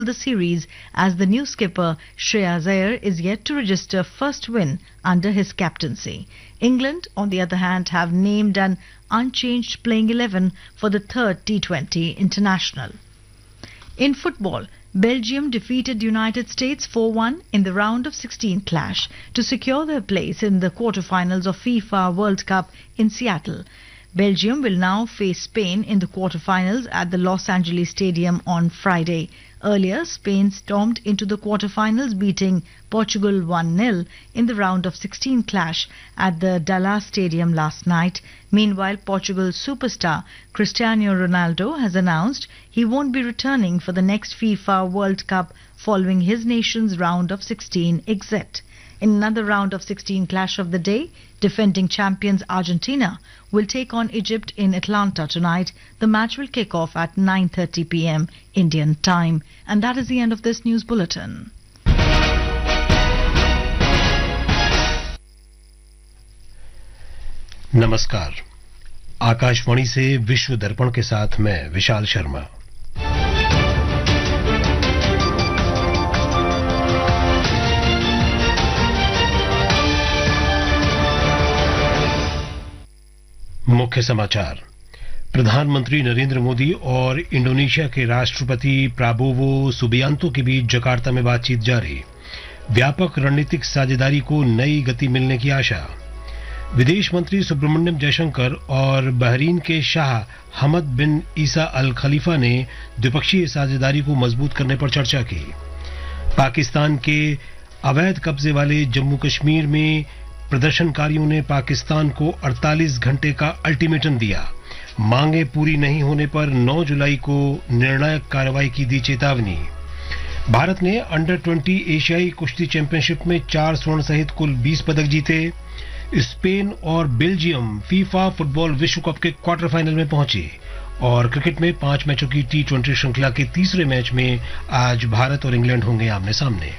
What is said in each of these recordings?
the series as the new skipper Shreyas Iyer is yet to register first win under his captaincy. England, on the other hand, have named an unchanged playing 11 for the third T20 international. In football, Belgium defeated United States 4-1 in the round of 16 clash to secure their place in the quarter-finals of FIFA World Cup in Seattle. Belgium will now face Spain in the quarter-finals at the Los Angeles Stadium on Friday. Earlier, Spain stormed into the quarter-finals, beating Portugal 1-0 in the round of 16 clash at the Dallas Stadium last night. Meanwhile, Portugal's superstar Cristiano Ronaldo has announced he won't be returning for the next FIFA World Cup following his nation's round of 16 exit. In another round of 16 clash of the day, defending champions Argentina will take on Egypt in Atlanta tonight. The match will kick off at 9:30 p.m. Indian time. And that is the end of this news bulletin. नमस्कार, आकाशवाणी से विश्व दर्पण के साथ मैं विशाल शर्मा। मुख्य समाचार। प्रधानमंत्री नरेंद्र मोदी और इंडोनेशिया के राष्ट्रपति प्राबोवो सुबियांतो के बीच जकार्ता में बातचीत जारी। व्यापक रणनीतिक साझेदारी को नई गति मिलने की आशा। विदेश मंत्री सुब्रमण्यम जयशंकर और बहरीन के शाह हमद बिन ईसा अल खलीफा ने द्विपक्षीय साझेदारी को मजबूत करने पर चर्चा की। पाकिस्तान के अवैध कब्जे वाले जम्मू कश्मीर में प्रदर्शनकारियों ने पाकिस्तान को 48 घंटे का अल्टीमेटम दिया। मांगे पूरी नहीं होने पर 9 जुलाई को निर्णायक कार्रवाई की दी चेतावनी। भारत ने अंडर 20 एशियाई कुश्ती चैंपियनशिप में 4 स्वर्ण सहित कुल 20 पदक जीते। स्पेन और बेल्जियम फीफा फुटबॉल विश्व कप के क्वार्टर फाइनल में पहुंचे। और क्रिकेट में 5 मैचों की T20 श्रृंखला के तीसरे मैच में आज भारत और इंग्लैंड होंगे आमने सामने।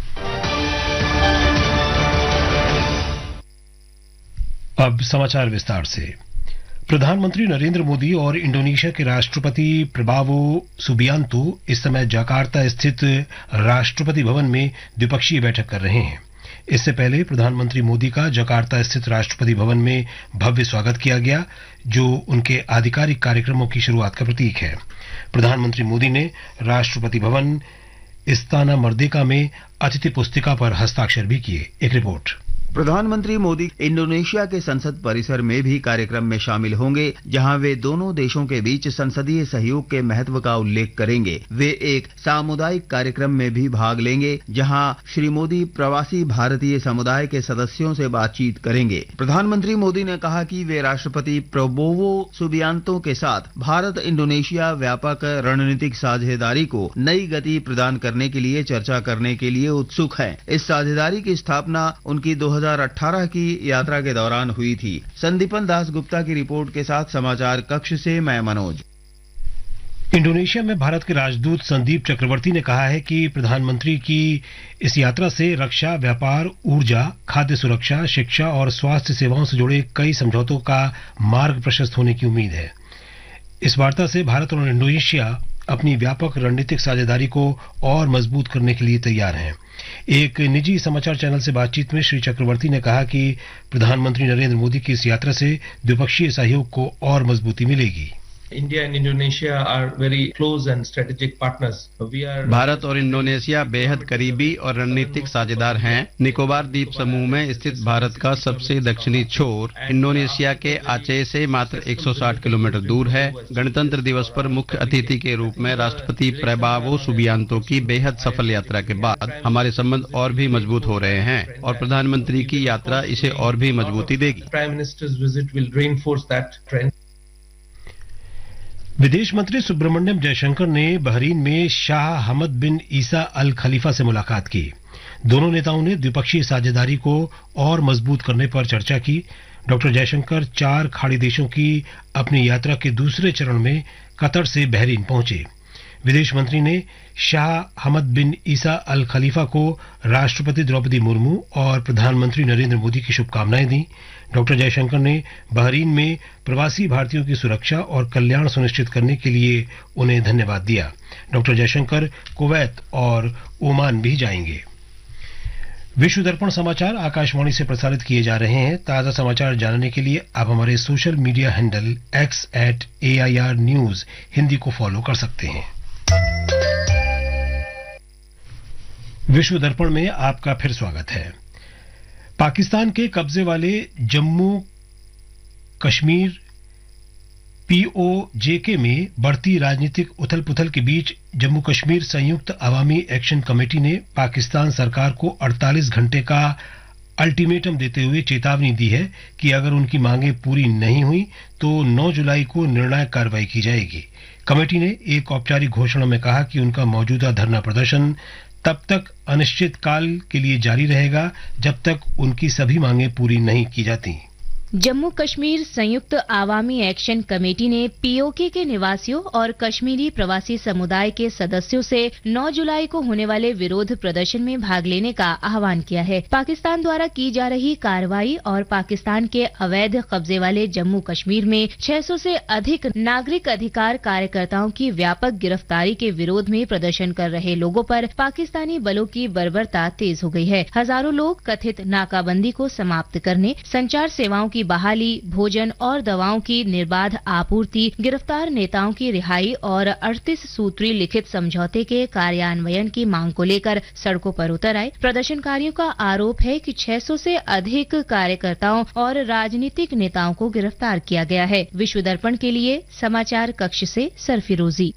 अब समाचार विस्तार से। प्रधानमंत्री नरेंद्र मोदी और इंडोनेशिया के राष्ट्रपति प्रबावो सुबियांतो इस समय जकार्ता स्थित राष्ट्रपति भवन में द्विपक्षीय बैठक कर रहे हैं। इससे पहले प्रधानमंत्री मोदी का जकार्ता स्थित राष्ट्रपति भवन में भव्य स्वागत किया गया, जो उनके आधिकारिक कार्यक्रमों की शुरुआत का प्रतीक है। प्रधानमंत्री मोदी ने राष्ट्रपति भवन इस्ताना मर्देका में अतिथि पुस्तिका पर हस्ताक्षर भी किए। एक रिपोर्ट। प्रधानमंत्री मोदी इंडोनेशिया के संसद परिसर में भी कार्यक्रम में शामिल होंगे, जहां वे दोनों देशों के बीच संसदीय सहयोग के महत्व का उल्लेख करेंगे। वे एक सामुदायिक कार्यक्रम में भी भाग लेंगे, जहां श्री मोदी प्रवासी भारतीय समुदाय के सदस्यों से बातचीत करेंगे। प्रधानमंत्री मोदी ने कहा कि वे राष्ट्रपति प्रबोवो सुबियांतो के साथ भारत इंडोनेशिया व्यापक रणनीतिक साझेदारी को नई गति प्रदान करने के लिए चर्चा करने के लिए उत्सुक हैं। इस साझेदारी की स्थापना उनकी 2018 की यात्रा के दौरान हुई थी। संदीपन दास गुप्ता की रिपोर्ट के साथ समाचार कक्ष से मैं मनोज। इंडोनेशिया में भारत के राजदूत संदीप चक्रवर्ती ने कहा है कि प्रधानमंत्री की इस यात्रा से रक्षा, व्यापार, ऊर्जा, खाद्य सुरक्षा, शिक्षा और स्वास्थ्य सेवाओं से जुड़े कई समझौतों का मार्ग प्रशस्त होने की उम्मीद है। इस वार्ता से भारत और इंडोनेशिया अपनी व्यापक रणनीतिक साझेदारी को और मजबूत करने के लिए तैयार हैं। एक निजी समाचार चैनल से बातचीत में श्री चक्रवर्ती ने कहा कि प्रधानमंत्री नरेंद्र मोदी की इस यात्रा से द्विपक्षीय सहयोग को और मजबूती मिलेगी। India and Indonesia are very close and strategic partners. Bharat और इंडोनेशिया बेहद करीबी और रणनीतिक साझेदार हैं। निकोबार द्वीप समूह में स्थित भारत का सबसे दक्षिणी छोर इंडोनेशिया के आचे से मात्र 160 किलोमीटर दूर है। गणतंत्र दिवस पर मुख्य अतिथि के रूप में राष्ट्रपति प्रबावो सुबियांतो की बेहद सफल यात्रा के बाद हमारे संबंध और भी मजबूत हो रहे हैं और प्रधानमंत्री की यात्रा इसे और भी मजबूती देगी। Prime Minister's visit will reinforce that trend. विदेश मंत्री सुब्रमण्यम जयशंकर ने बहरीन में शाह हमद बिन ईसा अल खलीफा से मुलाकात की। दोनों नेताओं ने द्विपक्षीय साझेदारी को और मजबूत करने पर चर्चा की। डॉक्टर जयशंकर 4 खाड़ी देशों की अपनी यात्रा के दूसरे चरण में कतर से बहरीन पहुंचे। विदेश मंत्री ने शाह हमद बिन ईसा अल खलीफा को राष्ट्रपति द्रौपदी मुर्मू और प्रधानमंत्री नरेंद्र मोदी की शुभकामनाएं दी। डॉक्टर जयशंकर ने बहरीन में प्रवासी भारतीयों की सुरक्षा और कल्याण सुनिश्चित करने के लिए उन्हें धन्यवाद दिया। डॉक्टर जयशंकर कुवैत और ओमान भी जाएंगे। विश्व दर्पण समाचार आकाशवाणी से प्रसारित किए जा रहे हैं। ताजा समाचार जानने के लिए आप हमारे social media handle x@AIR News Hindi को फॉलो कर सकते हैं। विश्व दर्पण में आपका फिर स्वागत है। पाकिस्तान के कब्जे वाले जम्मू कश्मीर POJK में बढ़ती राजनीतिक उथल पुथल के बीच जम्मू कश्मीर संयुक्त अवामी एक्शन कमेटी ने पाकिस्तान सरकार को 48 घंटे का अल्टीमेटम देते हुए चेतावनी दी है कि अगर उनकी मांगें पूरी नहीं हुई तो 9 जुलाई को निर्णायक कार्रवाई की जाएगी। कमेटी ने एक औपचारिक घोषणा में कहा कि उनका मौजूदा धरना प्रदर्शन तब तक अनिश्चित काल के लिए जारी रहेगा जब तक उनकी सभी मांगें पूरी नहीं की जाती। जम्मू कश्मीर संयुक्त आवामी एक्शन कमेटी ने POK के निवासियों और कश्मीरी प्रवासी समुदाय के सदस्यों से 9 जुलाई को होने वाले विरोध प्रदर्शन में भाग लेने का आह्वान किया है। पाकिस्तान द्वारा की जा रही कार्रवाई और पाकिस्तान के अवैध कब्जे वाले जम्मू कश्मीर में 600 से अधिक नागरिक अधिकार कार्यकर्ताओं की व्यापक गिरफ्तारी के विरोध में प्रदर्शन कर रहे लोगों पर पाकिस्तानी बलों की बर्बरता तेज हो गई है। हजारों लोग कथित नाकाबंदी को समाप्त करने, संचार सेवाओं की बहाली, भोजन और दवाओं की निर्बाध आपूर्ति, गिरफ्तार नेताओं की रिहाई और 38 सूत्री लिखित समझौते के कार्यान्वयन की मांग को लेकर सड़कों पर उतर आए। प्रदर्शनकारियों का आरोप है कि 600 से अधिक कार्यकर्ताओं और राजनीतिक नेताओं को गिरफ्तार किया गया है। विश्व दर्पण के लिए समाचार कक्ष से सरफिरोजी।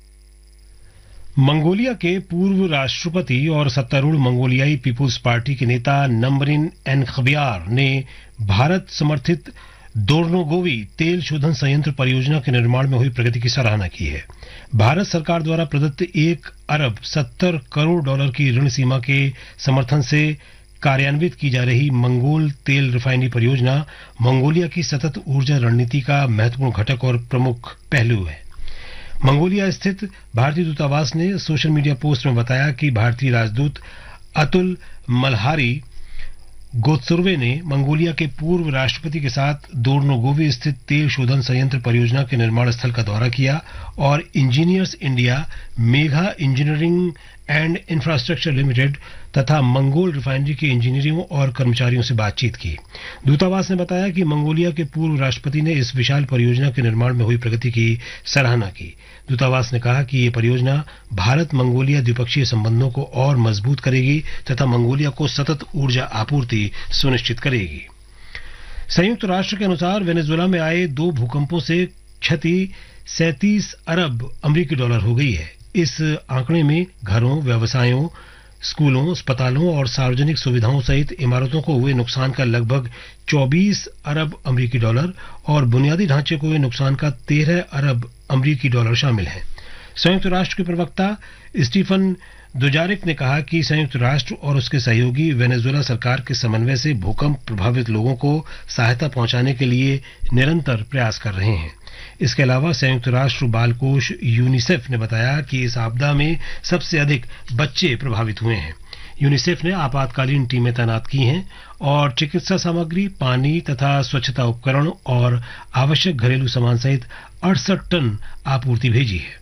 मंगोलिया के पूर्व राष्ट्रपति और सत्तारूढ़ मंगोलियाई पीपुल्स पार्टी के नेता नमरिन एनखबियार ने भारत समर्थित दोर्नोगोवी तेल शोधन संयंत्र परियोजना के निर्माण में हुई प्रगति की सराहना की है। भारत सरकार द्वारा प्रदत्त 1 अरब 70 करोड़ डॉलर की ऋण सीमा के समर्थन से कार्यान्वित की जा रही मंगोल तेल रिफाइनरी परियोजना मंगोलिया की सतत ऊर्जा रणनीति का महत्वपूर्ण घटक और प्रमुख पहलू है। मंगोलिया स्थित भारतीय दूतावास ने सोशल मीडिया पोस्ट में बताया कि भारतीय राजदूत अतुल मल्हारी गोत्सुर्वे ने मंगोलिया के पूर्व राष्ट्रपति के साथ दोर्नोगोवी स्थित तेल शोधन संयंत्र परियोजना के निर्माण स्थल का दौरा किया और engineers India, Megha engineering and infrastructure limited तथा मंगोल रिफाइनरी के इंजीनियरों और कर्मचारियों से बातचीत की। दूतावास ने बताया कि मंगोलिया के पूर्व राष्ट्रपति ने इस विशाल परियोजना के निर्माण में हुई प्रगति की सराहना की। दूतावास ने कहा कि ये परियोजना भारत मंगोलिया द्विपक्षीय संबंधों को और मजबूत करेगी तथा मंगोलिया को सतत ऊर्जा आपूर्ति सुनिश्चित करेगी। संयुक्त राष्ट्र के अनुसार वेनेजुएला में आए 2 भूकंपों से क्षति 37 अरब अमेरिकी डॉलर हो गई है। इस आंकड़े में घरों, व्यवसायों, स्कूलों, अस्पतालों और सार्वजनिक सुविधाओं सहित इमारतों को हुए नुकसान का लगभग 24 अरब अमेरिकी डॉलर और बुनियादी ढांचे को हुए नुकसान का 13 अरब अमेरिकी डॉलर शामिल है। संयुक्त राष्ट्र के प्रवक्ता स्टीफन दुजारिक ने कहा कि संयुक्त राष्ट्र और उसके सहयोगी वेनेजुएला सरकार के समन्वय से भूकंप प्रभावित लोगों को सहायता पहुंचाने के लिए निरंतर प्रयास कर रहे हैं। इसके अलावा संयुक्त राष्ट्र बाल कोष यूनिसेफ ने बताया कि इस आपदा में सबसे अधिक बच्चे प्रभावित हुए हैं। यूनिसेफ ने आपातकालीन टीमें तैनात की हैं और चिकित्सा सामग्री, पानी तथा स्वच्छता उपकरण और आवश्यक घरेलू सामान सहित 68 टन आपूर्ति भेजी है।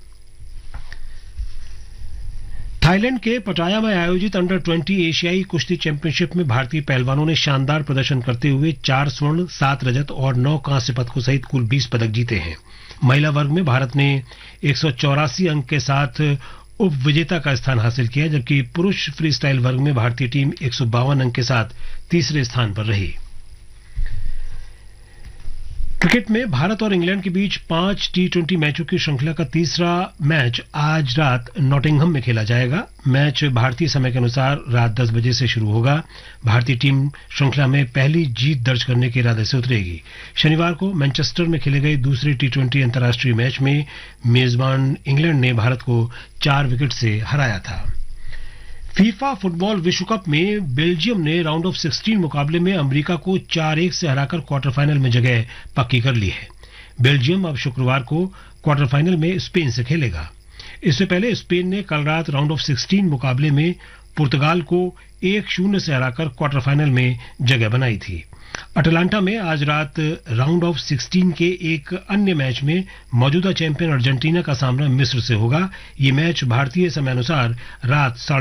थाईलैंड के पटाया में आयोजित अंडर 20 एशियाई कुश्ती चैंपियनशिप में भारतीय पहलवानों ने शानदार प्रदर्शन करते हुए 4 स्वर्ण, 7 रजत और 9 कांस्य पदकों सहित कुल 20 पदक जीते हैं। महिला वर्ग में भारत ने 184 अंक के साथ उप विजेता का स्थान हासिल किया, जबकि पुरुष फ्री स्टाइल वर्ग में भारतीय टीम 152 अंक के साथ तीसरे स्थान पर रही। क्रिकेट में भारत और इंग्लैंड के बीच 5 T20 मैचों की श्रृंखला का तीसरा मैच आज रात नॉटिंघम में खेला जाएगा। मैच भारतीय समय के अनुसार रात 10 बजे से शुरू होगा। भारतीय टीम श्रृंखला में पहली जीत दर्ज करने के इरादे से उतरेगी। शनिवार को मैनचेस्टर में खेले गए दूसरे T20 अंतर्राष्ट्रीय मैच में मेजबान इंग्लैंड ने भारत को 4 विकेट से हराया था। फीफा फुटबॉल विश्व कप में बेल्जियम ने राउंड ऑफ 16 मुकाबले में अमेरिका को 4-1 से हराकर क्वार्टर फाइनल में जगह पक्की कर ली है। बेल्जियम अब शुक्रवार को क्वार्टर फाइनल में स्पेन से खेलेगा। इससे पहले स्पेन ने कल रात राउंड ऑफ 16 मुकाबले में पुर्तगाल को 1-0 से हराकर क्वार्टर फाइनल में जगह बनाई थी। अटलांटा में आज रात राउंड ऑफ 16 के एक अन्य मैच में मौजूदा चैंपियन अर्जेंटीना का सामना मिस्र से होगा। ये मैच भारतीय समयानुसार रात